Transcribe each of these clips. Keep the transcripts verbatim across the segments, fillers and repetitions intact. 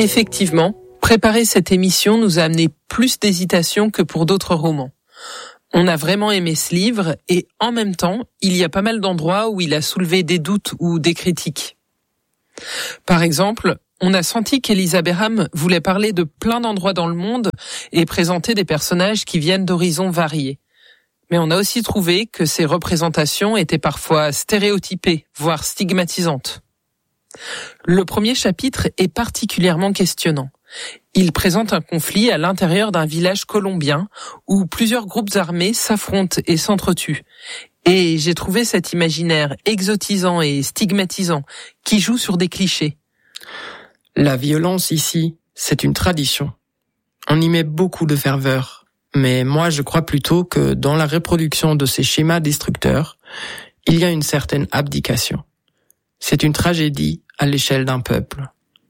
Effectivement, préparer cette émission nous a amené plus d'hésitation que pour d'autres romans. On a vraiment aimé ce livre et en même temps, il y a pas mal d'endroits où il a soulevé des doutes ou des critiques. Par exemple, on a senti qu'Elisa Berham voulait parler de plein d'endroits dans le monde et présenter des personnages qui viennent d'horizons variés. Mais on a aussi trouvé que ces représentations étaient parfois stéréotypées, voire stigmatisantes. Le premier chapitre est particulièrement questionnant. Il présente un conflit à l'intérieur d'un village colombien où plusieurs groupes armés s'affrontent et s'entretuent. Et j'ai trouvé cet imaginaire exotisant et stigmatisant qui joue sur des clichés. La violence ici, c'est une tradition. On y met beaucoup de ferveur. Mais moi, je crois plutôt que dans la reproduction de ces schémas destructeurs, il y a une certaine abdication. C'est une tragédie à l'échelle d'un peuple.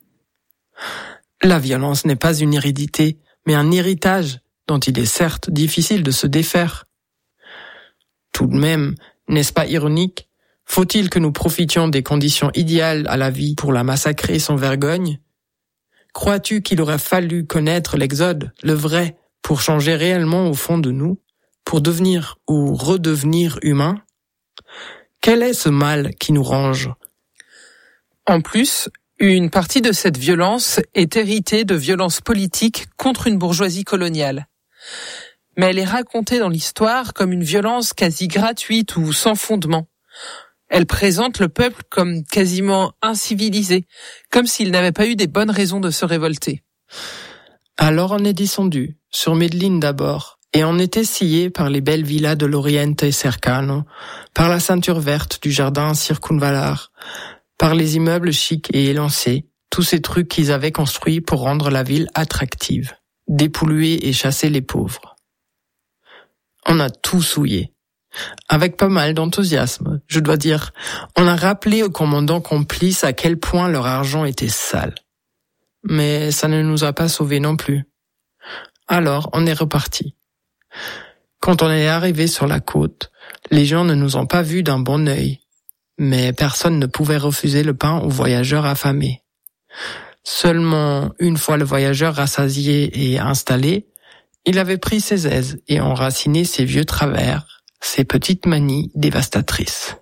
La violence n'est pas une hérédité, mais un héritage dont il est certes difficile de se défaire. Tout de même, n'est-ce pas ironique? Faut-il que nous profitions des conditions idéales à la vie pour la massacrer sans vergogne? Crois-tu qu'il aurait fallu connaître l'Exode, le vrai, pour changer réellement au fond de nous, pour devenir ou redevenir humains? Quel est ce mal qui nous ronge? En plus, une partie de cette violence est héritée de violences politiques contre une bourgeoisie coloniale. Mais elle est racontée dans l'histoire comme une violence quasi gratuite ou sans fondement. Elle présente le peuple comme quasiment incivilisé, comme s'il n'avait pas eu des bonnes raisons de se révolter. Alors on est descendu, sur Medellín d'abord, et on était scié par les belles villas de l'Oriente Cercano, par la ceinture verte du jardin Circunvalar, par les immeubles chics et élancés, tous ces trucs qu'ils avaient construits pour rendre la ville attractive, dépolluer et chasser les pauvres. On a tout souillé. Avec pas mal d'enthousiasme, je dois dire, on a rappelé aux commandants complices à quel point leur argent était sale. Mais ça ne nous a pas sauvés non plus. Alors, on est reparti. Quand on est arrivé sur la côte, les gens ne nous ont pas vus d'un bon œil. Mais personne ne pouvait refuser le pain aux voyageurs affamés. Seulement, une fois le voyageur rassasié et installé, il avait pris ses aises et enraciné ses vieux travers, ses petites manies dévastatrices.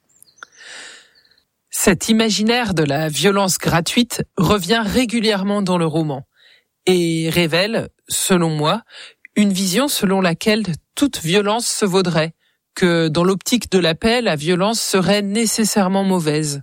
Cet imaginaire de la violence gratuite revient régulièrement dans le roman et révèle, selon moi, une vision selon laquelle toute violence se vaudrait, que dans l'optique de la paix, la violence serait nécessairement mauvaise.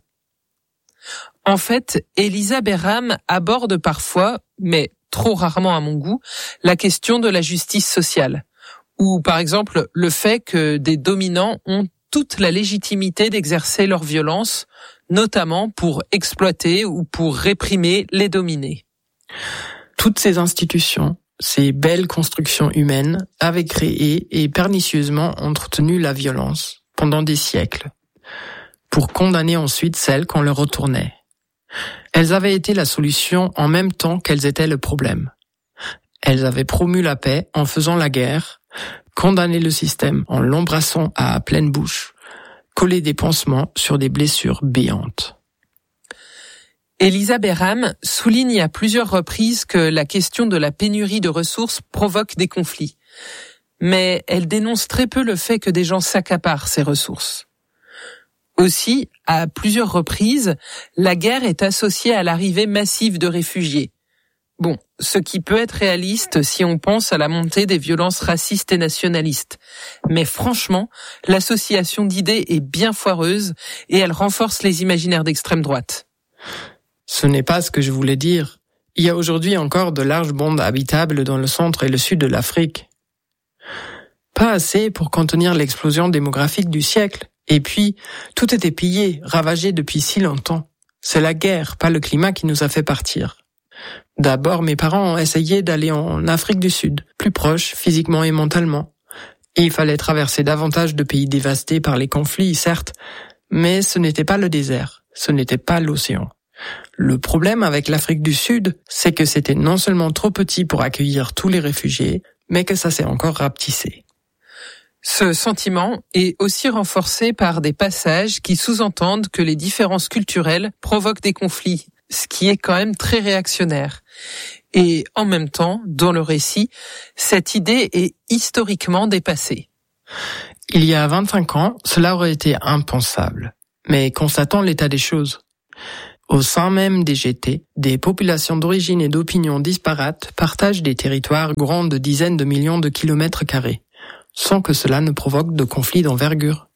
En fait, Elisa Berham aborde parfois, mais trop rarement à mon goût, la question de la justice sociale, ou par exemple le fait que des dominants ont toute la légitimité d'exercer leur violence, notamment pour exploiter ou pour réprimer les dominés. Toutes ces institutions, ces belles constructions humaines, avaient créé et pernicieusement entretenu la violence pendant des siècles, pour condamner ensuite celles qu'on leur retournait. Elles avaient été la solution en même temps qu'elles étaient le problème. Elles avaient promu la paix en faisant la guerre, condamné le système en l'embrassant à pleine bouche, collé des pansements sur des blessures béantes. Elisa Berham souligne à plusieurs reprises que la question de la pénurie de ressources provoque des conflits. Mais elle dénonce très peu le fait que des gens s'accaparent ces ressources. Aussi, à plusieurs reprises, la guerre est associée à l'arrivée massive de réfugiés. Bon, ce qui peut être réaliste si on pense à la montée des violences racistes et nationalistes. Mais franchement, l'association d'idées est bien foireuse et elle renforce les imaginaires d'extrême droite. Ce n'est pas ce que je voulais dire. Il y a aujourd'hui encore de larges bandes habitables dans le centre et le sud de l'Afrique. Pas assez pour contenir l'explosion démographique du siècle. Et puis, tout était pillé, ravagé depuis si longtemps. C'est la guerre, pas le climat qui nous a fait partir. D'abord, mes parents ont essayé d'aller en Afrique du Sud, plus proche physiquement et mentalement. Et il fallait traverser davantage de pays dévastés par les conflits, certes, mais ce n'était pas le désert, ce n'était pas l'océan. Le problème avec l'Afrique du Sud, c'est que c'était non seulement trop petit pour accueillir tous les réfugiés, mais que ça s'est encore rapetissé. Ce sentiment est aussi renforcé par des passages qui sous-entendent que les différences culturelles provoquent des conflits, ce qui est quand même très réactionnaire. Et en même temps, dans le récit, cette idée est historiquement dépassée. Il y a vingt-cinq ans, cela aurait été impensable. Mais constatons l'état des choses. Au sein même des G T, des populations d'origine et d'opinion disparates partagent des territoires grands de dizaines de millions de kilomètres carrés, sans que cela ne provoque de conflits d'envergure.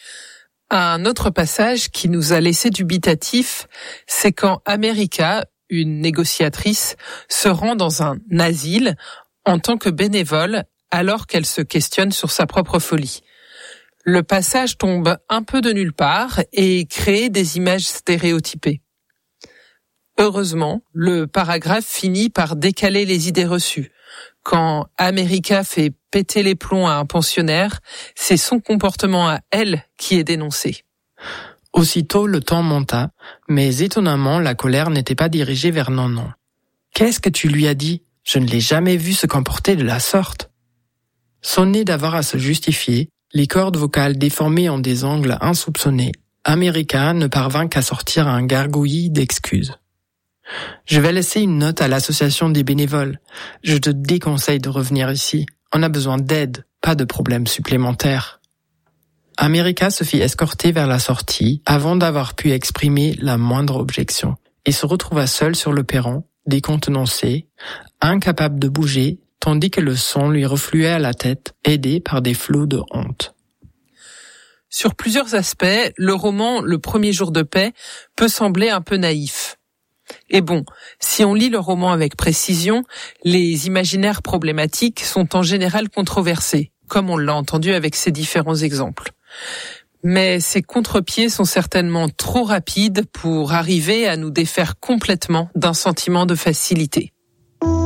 Un autre passage qui nous a laissé dubitatifs, c'est quand America, une négociatrice, se rend dans un asile en tant que bénévole alors qu'elle se questionne sur sa propre folie. Le passage tombe un peu de nulle part et crée des images stéréotypées. Heureusement, le paragraphe finit par décaler les idées reçues. Quand America fait péter les plombs à un pensionnaire, c'est son comportement à elle qui est dénoncé. Aussitôt, le ton monta, mais étonnamment, la colère n'était pas dirigée vers Nanan. « Qu'est-ce que tu lui as dit ? Je ne l'ai jamais vu se comporter de la sorte. » Sonné d'avoir à se justifier, les cordes vocales déformées en des angles insoupçonnés, America ne parvint qu'à sortir un gargouillis d'excuses. « Je vais laisser une note à l'association des bénévoles. Je te déconseille de revenir ici. On a besoin d'aide, pas de problèmes supplémentaires. » America se fit escorter vers la sortie avant d'avoir pu exprimer la moindre objection et se retrouva seule sur le perron, décontenancée, incapable de bouger, tandis que le son lui refluait à la tête, aidé par des flots de honte. Sur plusieurs aspects, le roman Le premier jour de paix peut sembler un peu naïf. Et bon, si on lit le roman avec précision, les imaginaires problématiques sont en général controversés, comme on l'a entendu avec ces différents exemples. Mais ces contre-pieds sont certainement trop rapides pour arriver à nous défaire complètement d'un sentiment de facilité.